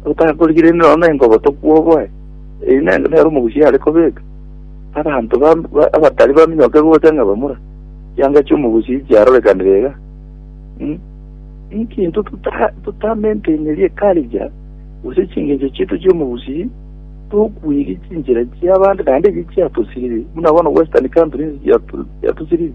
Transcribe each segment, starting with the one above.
utakurigire none ngo botokuoboe ine nero mugushia ariko beka abantu abatari baminyoke gutanga bamura yanga cyumugushi cyarolekandrega inkintu tutamentenerie kalija usikingeje kitu cyumugushi tukwiga kingira cyabandi kandi gicyatusirire munabona western countries yatusirire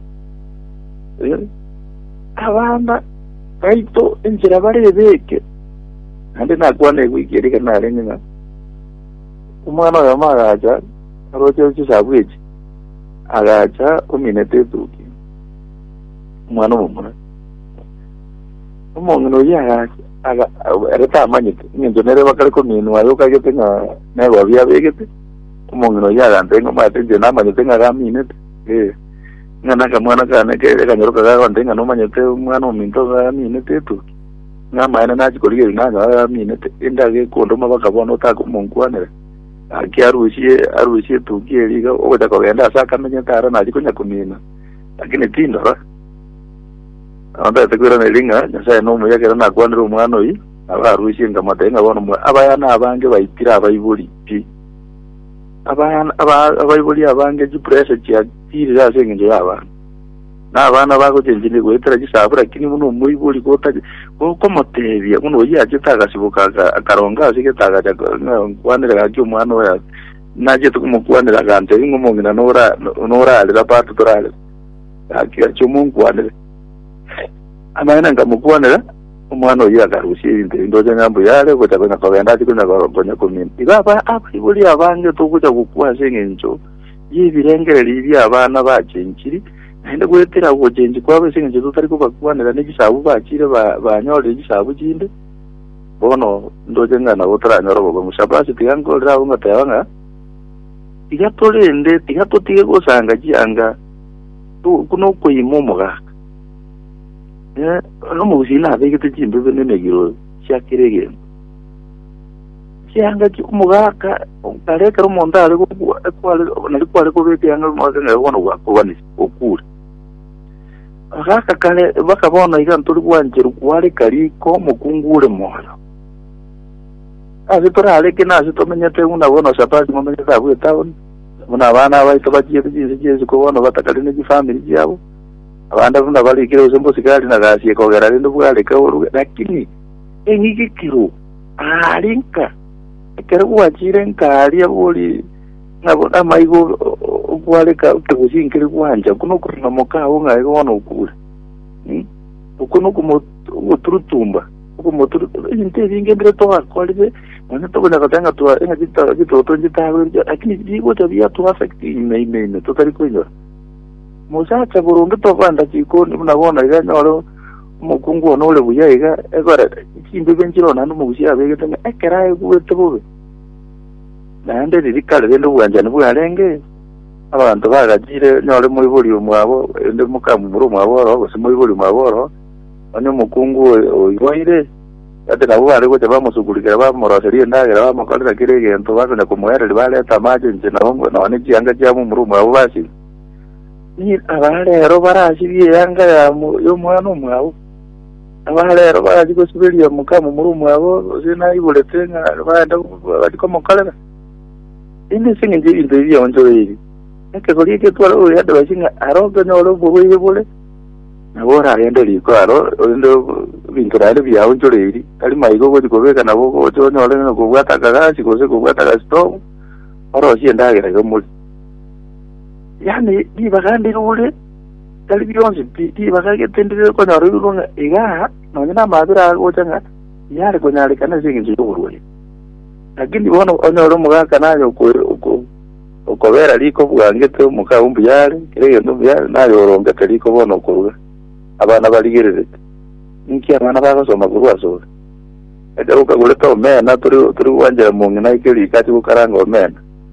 abana baito injira barebeke kandi nakwane kwigirika narenga umwana wa magaja aroje cyabwije agacha uminete tuki umwana w'umwana umuntu no yaga areta amanyite ninzo nere bakari ko mintu ayo kagete na babya begete umuntu no yaga ndenga matende namanyite ngaminete ngana mwana kana kere kanyoruka gawandenga no manyite umwana uminto ngaminete tuki ngamaana nachikorigeri nanga minete indage kondoma bakabona utakumungwanira arushie tukieriga oda kogenda saka menyatara najikonya kumina lakini tindora anda tekwira nelinga nyasa no muyagera nakwanira umwana oyi abarushie ngamatenga bono abayana abange bayitira abayibuli ti abayibuli abange jipresa kya tirira sengenje yabana n'abana bagogenjine gwetera gisabura kini muno muyibuli kotaje ko motebya muno yaje tagasibuka akaronga asike tagaja kwanira gakyo umwana wa naje tukumukwanira gante ngomongina nora alira patu torale akira cyumungu wanire amana ngamukwanira umwana oyi agarushye indoje nyambo yale ko tabana ko benda tikunya gonya kumini igaba abibuli abange tukuja gukwaje ngenjo yibirengere libi abana bacenkiri ende gwetera ubugenzi kwabe singe tutari ko bakwanira n'igisabu bakire banyore igisabu kinde bono ndoje ngana botaranyoro bogo mushabasi tiyango rawo ngatayanga igatolende tigatotige gusanga gianga kuno kuyimumuga no muzina abegete kimbe benegiro cyakirege cyanga cyumugaka kareka rumondare ko kwale ko bete yanga mwazanga bono gwakobani okura agaka kale bakabona iganturi kwanjira kwale kariko mukungure moyo azitorale kinazi tomenyete unabona sapati momenye zabwe tawon muna bana baito bagiye bigize ko bono batakali ne family yabo abanda bunda bali kire uzembo sikali na gasiye ko garare ndo bwale ka lakini engiki kiro alinka kero wachire nkali aboli nabona maigo kwaleka ukuzinkiri kwanja kuno kurina mokaho ngayo wana ukura ukuno kumuturutumba ukumuturu inte vingendere toa kwalize mwana tobona katanga toa engajita gitoto njitawe lakini digo tabia to affect ime totari kwinyo musacha burundu tobanda chikoni munabona iganyoro mukungu onole buyayiga egora ikimbe benjiro nanu mugushya begetanga ekeraye kuwetobe nande dirikale bendo bwanjani bwarenge abantu bagagire nyore muri buri umwabo ende mukamu muri umwabo ro muri buri umwabo ane mukungu oyiroire ate nabo bari ko bamusugurikira bamoroseriye ndagera bamukorera kirege ento bazana kumwera bale tamaje nje nabo none cyanga cyamu muri umwabo basi ni abarero barashiriye yanga yo mwana umwabo abarero baraje ko sibiriye mukamu muri umwabo zina ibuletenga banda batiko mukalera indi singe nje onjoreri eke kuri ke twalo ya dabasinga aroga nolo bubuye bule nabora yendo likaro ndo binturale bya onjoreri ali mayigo ko dikobeka nabo ko to nole no kubwata kagasi ko se kubwata gasto oro siendagera ko muri yani bibagandi rule dali byonse bibagage tendere ko naro yurunga iga no nyina madura ko tanga yare ko nyale kana singe urwe lakini bono onoro mugaka nayo ko okobera liko bwangete mukabumbu yale kirege ndo yale nayo oronga taliko bono kuruga abana baligerere niki abana bakasoma kurwaso ede ukaguleta omena turi wanjira mungi naikeli kati ukaranga omena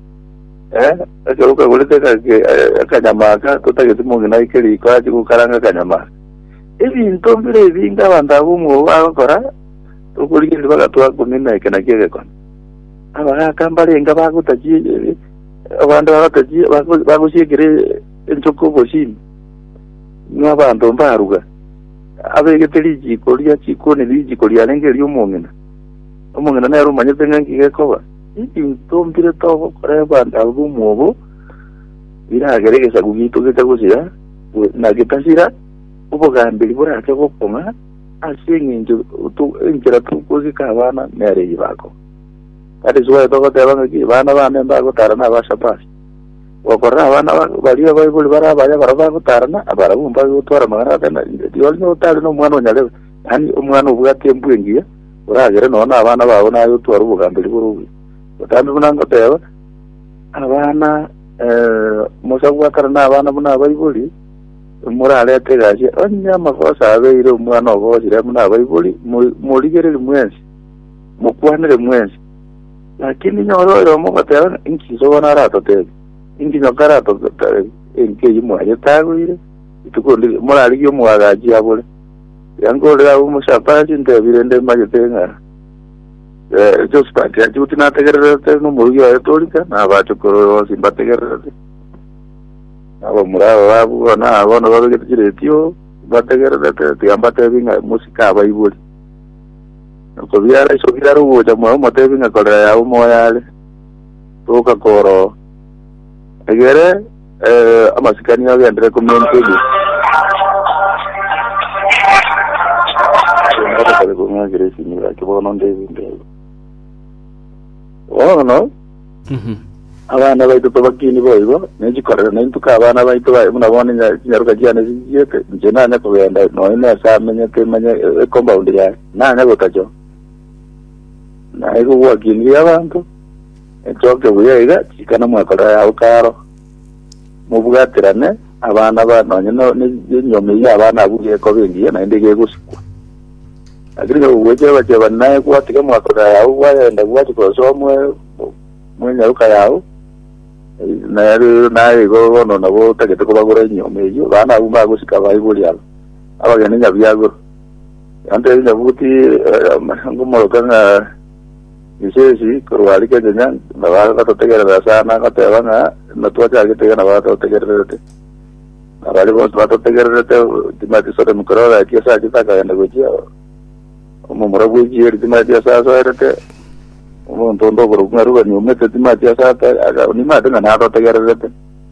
ede ukaguleta kanyamaka tutagete mungi naikeli kati ukaranga kanyamaka ebintu mbire binga bandabu mu bakora ukuligiri bagatwa kumina ikena kege kono abakambale bakutaji abantu bakataji bagushigire insoko boshini n'abantu mbaruga abegeteri jiko lya chiko ne lijiko lya lenge ly'umungena mungina nero manyete ngangi gekoba intombire to koreba ndabu mwobo biragerageza kugito gitagusira na gitasira ubugambiri burake bokonga asinginje injira tukuzi kabana mere yibako that is why to tebanga ki bana bane mbago tarana bashapasi wakora abana baliya bayibuli barabaya baraba gutarana abarabumba gutwara magana tena yolno utali no mwana nyale hani umwana ubwate mbwengiye uragere nona abana bawo nayo twara ubugambiri burubi utambi bunanga teba abana musa gwakarana abana buna bayibuli murale tegaje onya makosa abeire umwana obozire muna bayibuli muligerere mwensi mukwanire mwensi lakini nyoro mo gatera inkizo bona rato tebe ingi nyokara to enke yimwaje tagwire itukundi murali yo mwagaji abule yangole abo mushapaji ndebire nde majetenga just party ajuti na tegerete no murugi wa tolika na bachokoro simbategerete abo muraba babu na abono bagetiretiyo bategerete tiambate binga musika abayibuli ko biara iso biraro boja mo motebinga kolera ya umoyale toka koro egere amasikani yagendere community ngata ko ngagere sinyira kibono ndebinde no abana baitu tobakini boibo nejikorera nentuka abana baitu munabone nyaruka cyane ziyete nje nanya kugenda no ina samenye kemanye compound ya nanya gotajo na ego wakini abantu ejoke buyega kikana mwakora ya ukaro mubugatirane abana banonye no nyome y'abana abuye ko bingiye na ndege gusikwa agirika uweje baje banaye kwatika mwakora ya uwayenda gwaje ko somwe mwenyaruka yawo na ego no nabo tagete ko bagora nyome yo bana bumba gusika bayibuli aba abagene nyabyago ante nyabuti ngumorokanga isesi korwali ke jenya nawa ka totegera sana ka tebanga na tuacha ke tegena nawa totegera te abali bos ba totegera te dimati sore mukora ki sa kita ka enda gojia mo morabu ji dimati sa sa te mo ntondo boro ngaru ni umete dimati sa ta aga ni ma dengan na totegera te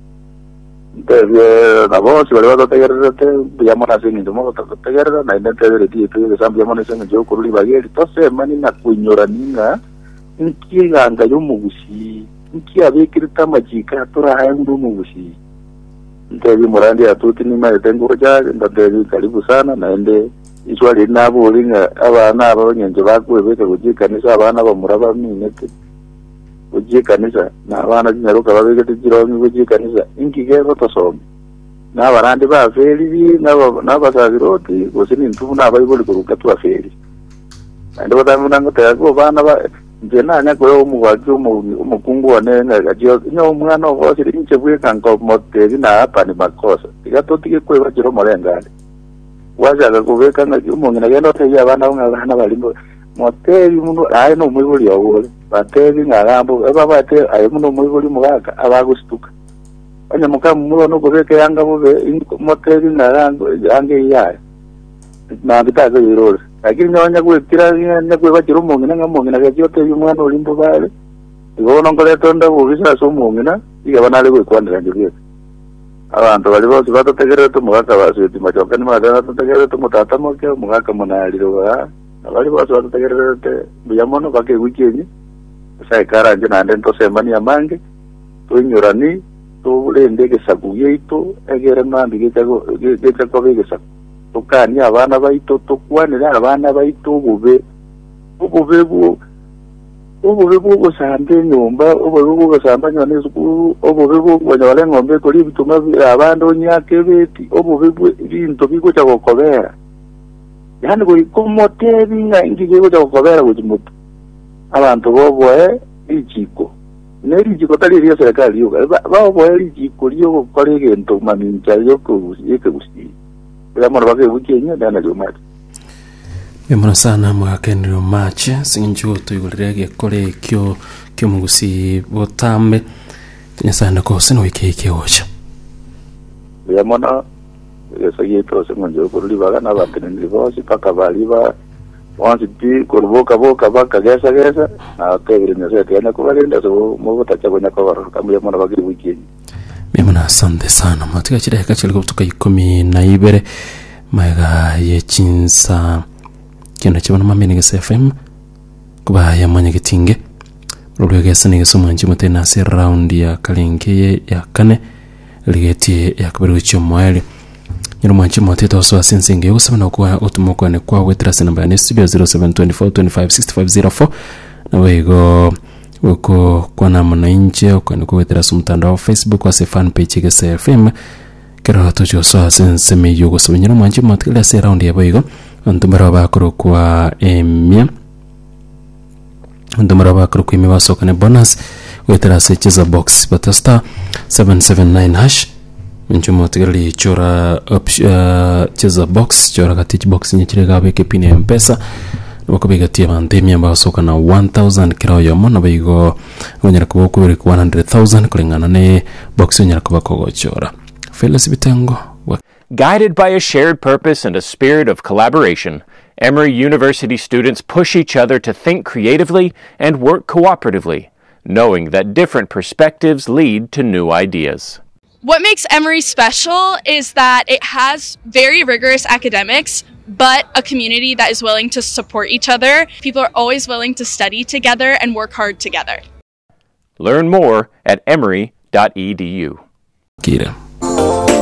na bos bali ba totegera te biamo na singi mo totegera na inde te ti te sam biamo na singi jo kuruli bagi to se mani na kunyora ninga nki ganga yo mugushi nki abekirita majika tora hayangu mugushi ntebi murandi atuti ni mai tengo ja ndadebi karibu sana naende iswali nabo linga abana abanyenje bakwebeka kujika nisa abana bamuraba minete kujika nisa na abana nyaruka babegete jirongi kujika nisa inki gero tosome na barandi ba feri na basabiroti gosini ntubu na bayibuli kuruka tu aferi ande batamunanga tago bana ba jena nya ko umugwaje umukungu wanenga gajo nyo umwana wose rinche bwe kanko moteri na apa ni makosa tigato tike kwe bajiro morengane wajaga kubeka na umungina gendo teya abana ngabana balimbo moteri mundu ayi no mwibuli yawole bateri ngarambo ababate ayi mundu mwibuli mugaka abagustuka anya mukamu mulo no kubeka yanga bube moteri ngarango ange yaya na bitaga yirole lakini nyonya kwetira nya kwebakira umungina ngamungina gajote y'umwana olimbo bale ibona ngole tonda ubisa so umungina igabana ale kwekwandira nje abantu bali bose batotegerera to mugaka basiti machoka ni madana totegerera to mutata moke mugaka munaliro ba abali bose batotegerera te biyamono bake wikenye sai karanje nande to semani amange to inyorani to lendege sakuye ito egere mandi getago begesa tukani abana baito tukwanira abana baito bube sambe nyumba ubube samba nyane sukuru ubube bwanya ngombe kuri bituma abando nyake beti ubube bintu bikuja gukobera yani ko ikomotebi nga ingije kuja gukobera kujimutu abantu boboe ijiko nerijiko tali riyo serikali yo boboe ijiko riyo gukora igento maminja yo kuyeke gusi Yamona bake wikenya dana jomati. Yamona sana mwakenero mache sinjo tuyigulirege kore kyo mugusi botambe nyasana ko sino wikeke ocha. Yamona yeso yeto sinjo kuruli baga na batene ndivosi paka baliba once ti kurubuka boka baka gesa na tebiri nyasete yana kubalinda so mubota chako nyakobaro kamuya mwana bagiri wiki. Mimi asante sana matika chireka chile kutoka 12 maiga yechinsa kenda chibona mamene gese FM kuba ya mwanya gitinge rulwegesa ni geso mwanji mutena se round ya kalenge ya kane ligeti ya kabiri chomwele nyiro mwanji muteta so asensinge yosabana kwa otumoko ne kwa wetrase namba ya studio 0724256504 na wego uko kwa namna nje kwa ni kuwetrase mtandao wa Facebook kwa se fan page gese FM kero tojo so asense yugo so nyiro mwanji mutela se round ya wego ndumara bakoro kwa emia ndumara bakoro kwa emia soka ne bonus wetrase cheza box batasta 779 hash Nchumo tigali chora cheza box chora katich box nyechire gabe kepini mpesa wako biga tia bandemi ambao soka na 1000 kirao yomo na bigo wanyara kubo kubiri 100,000 kulingana ne box wanyara kubo kogo chora Felix Bitengo. Guided by a shared purpose and a spirit of collaboration, Emory University students push each other to think creatively and work cooperatively, knowing that different perspectives lead to new ideas. What makes Emory special is that it has very rigorous academics, but a community that is willing to support each other. People are always willing to study together and work hard together. Learn more at emory.edu. Kira.